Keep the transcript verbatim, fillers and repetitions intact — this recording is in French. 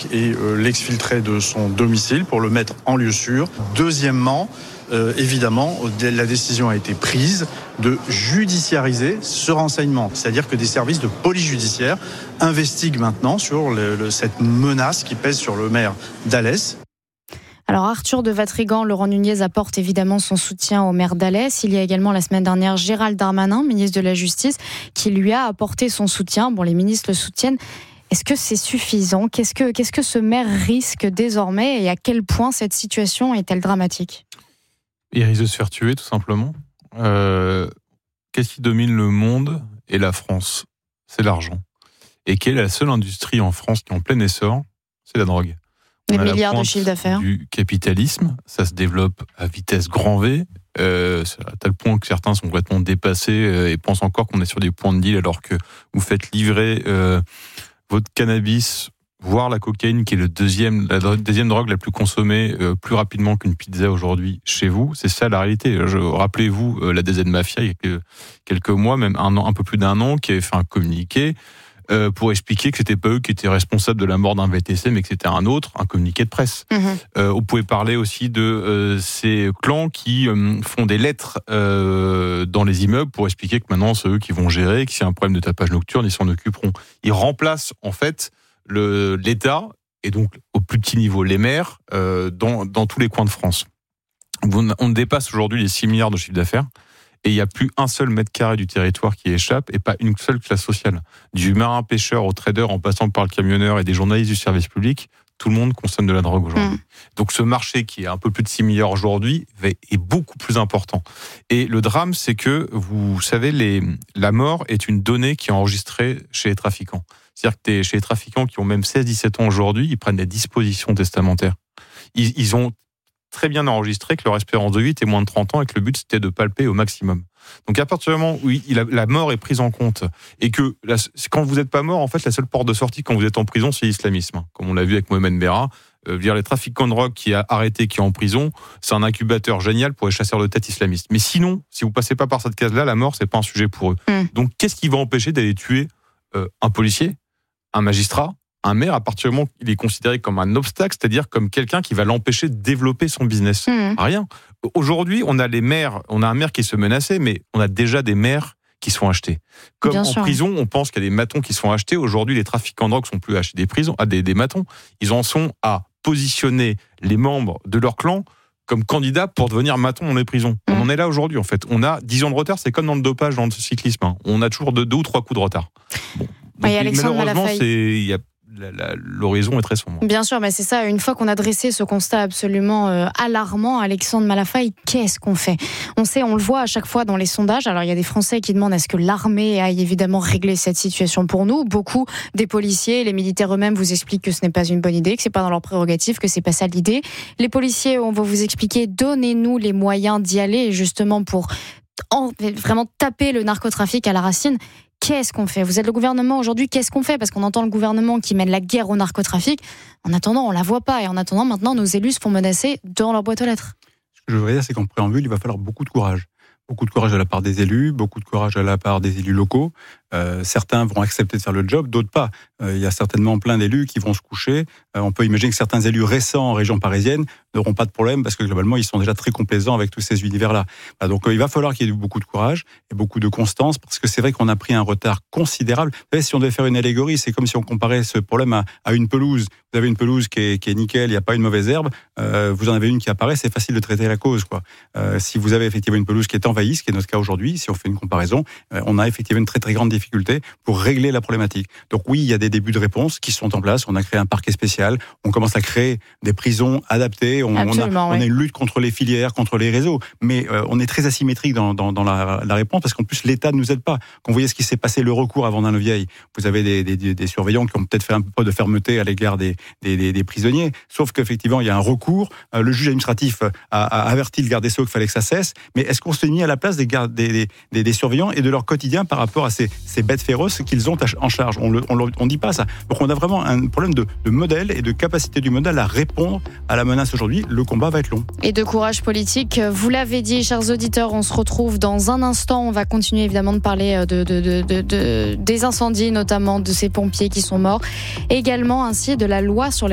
flics et euh, l'exfiltrer de son domicile pour le mettre en lieu sûr. Deuxièmement, euh, évidemment, la décision a été prise de judiciariser ce renseignement. C'est-à-dire que des services de police judiciaire investiguent maintenant sur le, le, cette menace qui pèse sur le maire d'Alès. Alors Arthur de Vatrigan, Laurent Nunez apporte évidemment son soutien au maire d'Alès. Il y a également la semaine dernière Gérald Darmanin, ministre de la Justice, qui lui a apporté son soutien. Bon, les ministres le soutiennent. Est-ce que c'est suffisant ? Qu'est-ce que, qu'est-ce que ce maire risque désormais et à quel point cette situation est-elle dramatique ? Il risque de se faire tuer, tout simplement. Euh, qu'est-ce qui domine le monde et la France ? C'est l'argent. Et quelle est la seule industrie en France qui est en plein essor ? C'est la drogue. Des milliards de chiffre d'affaires. Du capitalisme, ça se développe à vitesse grand V, euh, à tel point que certains sont complètement dépassés euh, et pensent encore qu'on est sur des points de deal alors que vous faites livrer euh, votre cannabis, voire la cocaïne, qui est le deuxième, la deuxième drogue la plus consommée euh, plus rapidement qu'une pizza aujourd'hui chez vous. C'est ça la réalité. Je, rappelez-vous euh, la D Z Mafia il y a quelques mois, même un an, un peu plus d'un an, qui avait fait un communiqué Euh, pour expliquer que c'était pas eux qui étaient responsables de la mort d'un V T C, mais que c'était un autre, un communiqué de presse. Mmh. Euh, on pouvait parler aussi de euh, ces clans qui euh, font des lettres euh, dans les immeubles pour expliquer que maintenant c'est eux qui vont gérer, que s'il y a un problème de tapage nocturne, ils s'en occuperont. Ils remplacent en fait le, l'État, et donc au plus petit niveau les maires, euh, dans, dans tous les coins de France. On dépasse aujourd'hui les six milliards de chiffre d'affaires. Et il n'y a plus un seul mètre carré du territoire qui échappe et pas une seule classe sociale. Du marin-pêcheur au trader en passant par le camionneur et des journalistes du service public, tout le monde consomme de la drogue aujourd'hui. Mmh. Donc ce marché qui est un peu plus de six milliards aujourd'hui est beaucoup plus important. Et le drame, c'est que, vous savez, les, la mort est une donnée qui est enregistrée chez les trafiquants. C'est-à-dire que chez les trafiquants qui ont même seize dix-sept ans aujourd'hui, ils prennent des dispositions testamentaires. Ils, ils ont très bien enregistré que leur espérance de vie était moins de trente ans et que le but c'était de palper au maximum. Donc à partir du moment où il a, la mort est prise en compte et que la, quand vous n'êtes pas mort, en fait la seule porte de sortie quand vous êtes en prison c'est l'islamisme. Comme on l'a vu avec Mohamed Merah, euh, dire les trafiquants de drogue qui a arrêté, qui est en prison, c'est un incubateur génial pour les chasseurs de tête islamistes. Mais sinon, si vous passez pas par cette case-là, la mort c'est pas un sujet pour eux. Mmh. Donc qu'est-ce qui va empêcher d'aller tuer euh, un policier, un magistrat, un maire, à partir du moment où il est considéré comme un obstacle, c'est-à-dire comme quelqu'un qui va l'empêcher de développer son business. Mmh. Rien. Aujourd'hui, on a les maires, on a un maire qui se menacé, mais on a déjà des maires qui sont achetés. Comme Bien en sûr. Prison, on pense qu'il y a des matons qui sont achetés. Aujourd'hui, les trafiquants de drogue sont plus achetés des prisons, à des, des matons. Ils en sont à positionner les membres de leur clan comme candidats pour devenir matons dans les prisons. Mmh. On en est là aujourd'hui, en fait. On a dix ans de retard, c'est comme dans le dopage, dans le cyclisme. Hein. On a toujours de, deux ou trois coups de retard. Bon. Donc, oui, Alexandre malheureusement, Malafaille. c'est... Il y a La, la, l'horizon est très sombre. Bien sûr, mais c'est ça. Une fois qu'on a dressé ce constat absolument euh, alarmant, Alexandre Malafaille, qu'est-ce qu'on fait ? On sait, on le voit à chaque fois dans les sondages. Alors, il y a des Français qui demandent à ce que l'armée aille évidemment régler cette situation pour nous. Beaucoup des policiers, les militaires eux-mêmes vous expliquent que ce n'est pas une bonne idée, que c'est pas dans leur prérogative, que c'est pas ça l'idée. Les policiers, on va vous expliquer, donnez-nous les moyens d'y aller, justement pour en, vraiment taper le narcotrafic à la racine. Qu'est-ce qu'on fait ? Vous êtes le gouvernement aujourd'hui, qu'est-ce qu'on fait ? Parce qu'on entend le gouvernement qui mène la guerre au narcotrafic. En attendant, on ne la voit pas. Et en attendant, maintenant, nos élus se font menacer dans leur boîte aux lettres. Ce que je voudrais dire, c'est qu'en préambule, il va falloir beaucoup de courage. Beaucoup de courage de la part des élus, beaucoup de courage à la part des élus locaux. Euh, certains vont accepter de faire le job, d'autres pas. Euh, il y a certainement plein d'élus qui vont se coucher. Euh, on peut imaginer que certains élus récents en région parisienne n'auront pas de problème parce que globalement, ils sont déjà très complaisants avec tous ces univers-là. Bah, donc, euh, il va falloir qu'il y ait beaucoup de courage et beaucoup de constance parce que c'est vrai qu'on a pris un retard considérable. Vous savez, si on devait faire une allégorie, c'est comme si on comparait ce problème à, à une pelouse. Vous avez une pelouse qui est, qui est nickel, il n'y a pas une mauvaise herbe. Euh, vous en avez une qui apparaît, c'est facile de traiter la cause, quoi. Euh, si vous avez effectivement une pelouse qui est envahie, ce qui est notre cas aujourd'hui, si on fait une comparaison, euh, on a effectivement une très très grande difficulté pour régler la problématique. Donc oui, il y a des débuts de réponse qui sont en place. On a créé un parquet spécial, on commence à créer des prisons adaptées, on, on, a, oui. on a une lutte contre les filières, contre les réseaux, mais euh, on est très asymétrique dans, dans, dans la, la réponse parce qu'en plus l'État ne nous aide pas. Quand vous voyez ce qui s'est passé, le recours à Vendin-le-Vieil, vous avez des, des, des surveillants qui ont peut-être fait un peu de fermeté à l'égard des, des, des, des prisonniers, sauf qu'effectivement il y a un recours, euh, le juge administratif a, a averti le garde des Sceaux qu'il fallait que ça cesse, mais est-ce qu'on s'est mis à la place des, gardes, des, des, des, des surveillants et de leur quotidien par rapport à ces, ces bêtes féroces qu'ils ont en charge? On ne on, on dit pas ça. Donc on a vraiment un problème de, de modèle et de capacité du modèle à répondre à la menace aujourd'hui. Le combat va être long. Et de courage politique, vous l'avez dit, chers auditeurs, on se retrouve dans un instant. On va continuer évidemment de parler de, de, de, de, de, des incendies, notamment de ces pompiers qui sont morts. Également ainsi de la loi sur les